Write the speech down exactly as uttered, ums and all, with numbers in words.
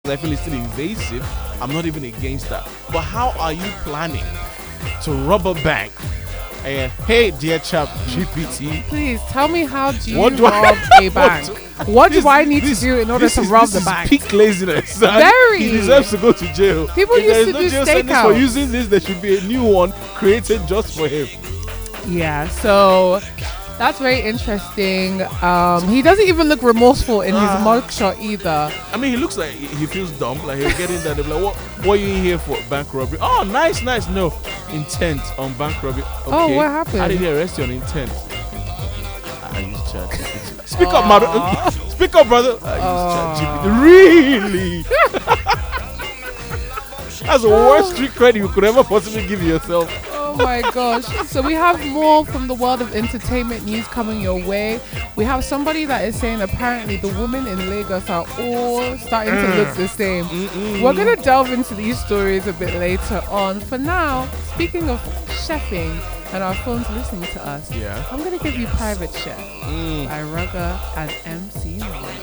I feel it's still invasive. I'm not even against that. But how are you planning to rob a bank? And hey, dear chap, G P T. Please tell me, how do you What do rob I- a bank? what- What This- do I need this- to do in order this to is- rob this the is bank? peak laziness. Very. He deserves to go to jail. People If there used is to no do jail sentence for stakeouts. using this. There should be a new one created just for him. Yeah, so that's very interesting. Um, he doesn't even look remorseful in his Ah. mugshot either. I mean, he looks like he he feels dumb. Like he'll get in there. They'll be like, "What? What are you in here for? Bank robbery? Oh, nice, nice. No, intent on bank robbery. Okay. Oh, what happened? How did he arrest you on intent? I use ChatGPT. Speak up, madam. Speak up, brother. I use ChatGPT. Really? That's the worst street credit you could ever possibly give yourself. Oh my gosh. So we have more from the world of entertainment news coming your way. We have somebody that is saying apparently the women in Lagos are all starting to look the same. Mm-mm. We're going to delve into these stories a bit later on. For now, speaking of chefing and our phones listening to us, Yeah. I'm going to give you Private Chef Mm. by Rugger and M C Noah.